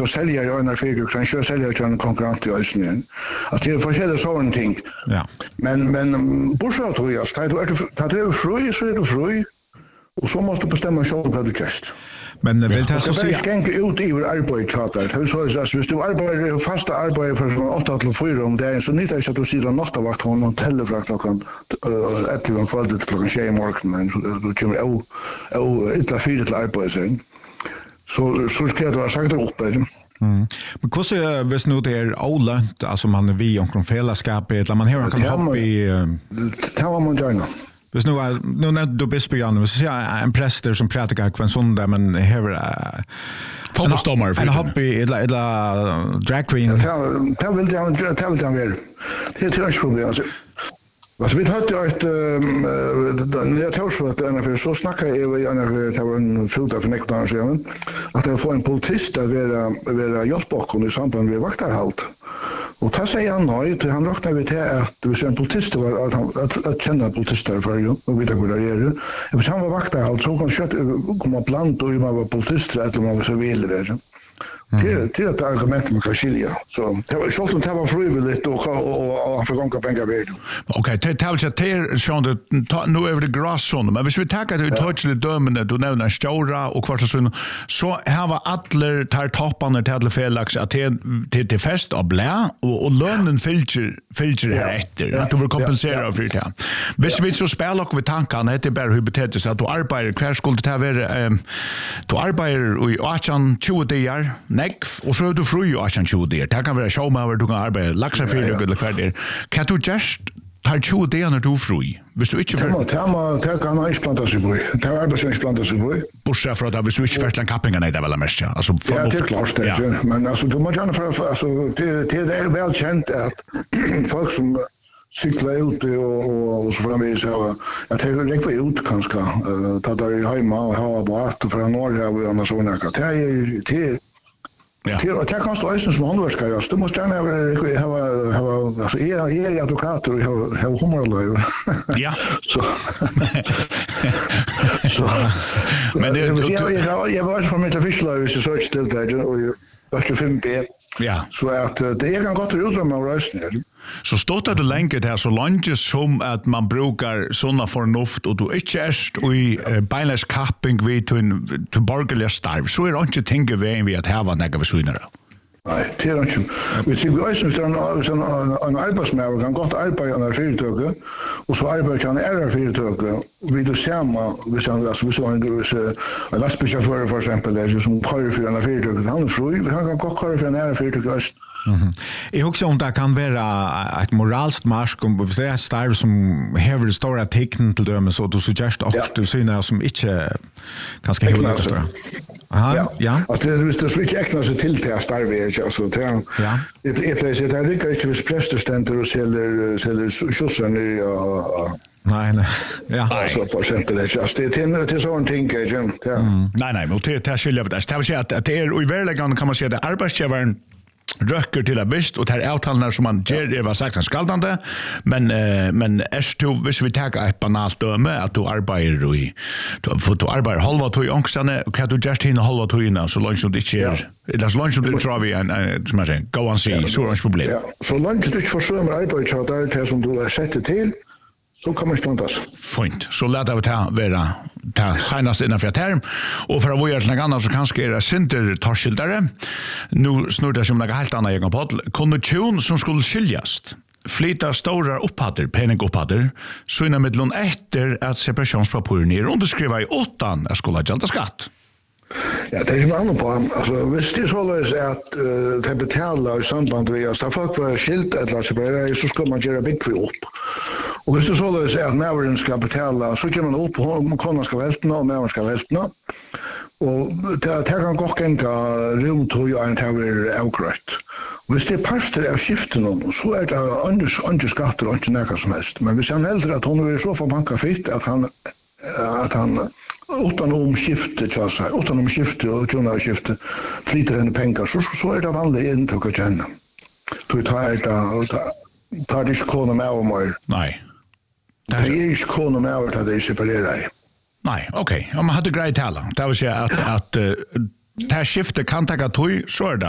så säljer jag en fyrduk, kan jag sälja till en konkurrent i Östnien. Att det är forskjellige sådana ting. Ja. Men bortsett tror jag, tar du fri, så är du fri. Och så måste du bestämma själv vad du gör. Men vill ta så säga jag kan inte ut i arbetschatter. Hur så är det hvis du arbetar fasta arbete från 8 till 4 om dagen så nyttar det att du sitter nattavakt och hotellet från klockan 11 kvällen till klockan 6 i morgon men du kommer illa 4 till arbete så ska du ha sagt upp det. Men hur hvis nu det är olönt alltså man är vi omkring fällskapet eller man har kan hoppa i det var man gärna. Hvis nu när du Bispebjörn så ser jag en präster som pratar kvar söndag men här fotbollsdomare en hobby eller drag queen. Det vill jag väl. Det är ett problem alltså. Vad vi hade ett när jag tog så att ungefär så snackar jag ungefär det var en filter för nektar sen att det får en politist att vara hjälpbakom i samband med vaktarhalt. Och ta sig han nöjd, han räknar vi till att det var en politist var att känna politister för ju och veta hur det är. Hvis han var vaktarhalt så kan kött komma bland och man var politister eller man var civil där. Till att argument man kan skilja. Så det var så att det var frivilligt och han får gånga pengar vid. Okej, det har jag till Sean nu över det gråzon. Men hvis vi tar det touch det dömande du nämner stora och kvartsson så här var alla tar topparna till Felax att till fest och blä och lönen filter här efter att du vill kompensera för det. Hvis vi så spelar och vi tankarna det är bara hur beter det sig att du arbetar kvar skulle det vara du arbetar i 18-20 dagar och så är du fri och 18-20 dagar. Det kan vara showmaver du kan arbeta laxa för dig eller kvar där. Kan du just tar 20 dagar när du fri? Hvis du inte för det kan man inte planta sig på. Det är arbetsplanta sig på. Bortsett från att vi inte för den kappingen är det väl mest. Alltså det är klart det. Men alltså du måste gärna för alltså det är väl känt att folk som cykla ut och så framvis så att det räcker ut kanske ta där hemma och ha båt för norr här och så några till ja. Det kan stå ösens som handverkare. Du måste gärna ha alltså är advokat och ha humorlöv. Ja. Så men jag var från mitt official så till där och jag 5B. Ja. Så att det är ganska gott utrymme av rösten. Så stått det länge där så långt som att man brukar såna förnuft och du inte erst i beinless capping vid till borgerliga starv. Så är det inte tänka vi att här var några försvinare. Nej, det är inte. Vi tycker också att en arbetsmävare kan gott arbeta under företag och så arbetar han är företag. Vi då samma vi så en lastbilschaufför för exempel där som kör för en företag han tror vi kan gott köra för en företag. Jag också om det kan vara ett moralskt marsk om det är starv som häver det stora tecknen till dem så du suggest också du syns som inte kanske hela det. Aha, ja. Att det switch äknar sig till det starve alltså det. Ja. Det är det rycker inte vid prästestenter och säljer skjutsar nu Nej. Ja. Så för exempel det är sån ting igen. Nej, men det skiljer det. Det vill säga att det är i verkligheten kan man säga det arbetsgivaren röcker till bäst och tar avtalen som man ger det var sagt han skaldande men är du vis vi tar ett banalt döme att du arbetar i du arbetar halva tog ångstane och kan du just hinna halva tog så långt som det är det är så långt som det tror vi en som man säger go on see så är det problem. Ja, så långt du försöker arbeta där som du har sett till så kommer ståndas. Fint. Så låt det vara ta senast innanför term och för att vara något annat så kanske är det synder torskildare. Nu snurrar det som något helt annat egen podd. Kondition som skulle skiljas. Flytta stora upphatter, penningupphatter, så innan middelen efter att separationspapuren är underskriva i 8 att skulle gälda skatt. Ja, det är som annan på. Alltså, hvis det så lös att det betalar i samband med att folk var skilt eller separera så ska man göra big för upp. Och hvis det så lös att mävaren ska betala så kommer man upp och konan ska vältna och mävaren ska vältna. Och det kan gå gänga runt hur en tävlar avgrätt. Hvis det pastor av skiften så är det under skatter och inte näka som helst. Men hvis han äldre att hon är så för banka fitt att han utan skifte och kunna skifte flyter henne pengar så är det vanligt intryck att känna. Du tar det skåna med och mer. Nej. Det är skåna med att det separerar. Nej, okej. Om man hade grejt tala. Det vill säga att det här skiftet kan ta tog så är det